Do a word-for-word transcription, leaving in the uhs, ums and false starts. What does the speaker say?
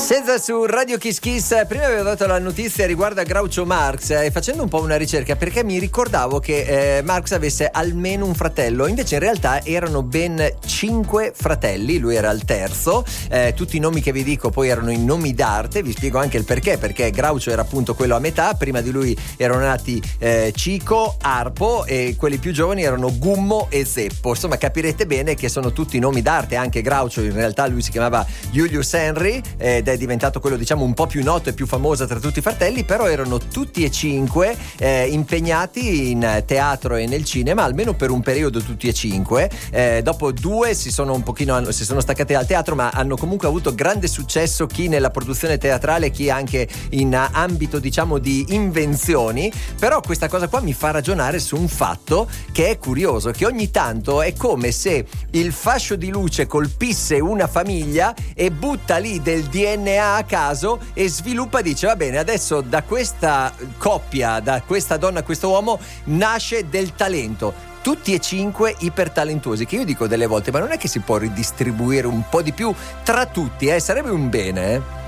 Senza su Radio Kiss Kiss. Prima avevo dato la notizia riguardo a Groucho Marx e eh, facendo un po' una ricerca, perché mi ricordavo che eh, Marx avesse almeno un fratello, invece in realtà erano ben cinque fratelli, lui era il terzo. Eh, tutti i nomi che vi dico poi erano i nomi d'arte, vi spiego anche il perché, perché Groucho era appunto quello a metà, prima di lui erano nati eh, Cico, Arpo e quelli più giovani erano Gummo e Zeppo. Insomma, capirete bene che sono tutti nomi d'arte. Anche Groucho in realtà lui si chiamava Julius Henry ed è diventato quello diciamo un po' più noto e più famoso tra tutti i fratelli, però erano tutti e cinque eh, impegnati in teatro e nel cinema, almeno per un periodo tutti e cinque. Eh, dopo due si sono un pochino si sono staccati dal teatro, ma hanno comunque avuto grande successo, chi nella produzione teatrale, chi anche in ambito diciamo di invenzioni. Però questa cosa qua mi fa ragionare su un fatto che è curioso, che ogni tanto è come se il fascio di luce colpisse una famiglia e butta lì del D N A a caso e sviluppa, dice va bene, adesso da questa coppia, da questa donna, questo uomo nasce del talento. Tutti e cinque ipertalentuosi, che io dico delle volte, ma non è che si può ridistribuire un po' di più tra tutti, eh? Sarebbe un bene, eh?